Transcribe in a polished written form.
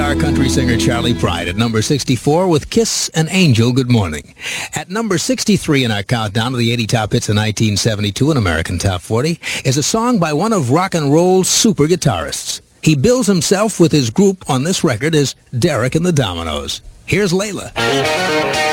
star country singer Charlie Pride at number 64 with Kiss an Angel, Good Morning. At number 63 in our countdown to the 80 top hits of 1972 in American Top 40 is a song by one of rock and roll's super guitarists. He bills himself with his group on this record as Derek and the Dominoes. Here's Layla.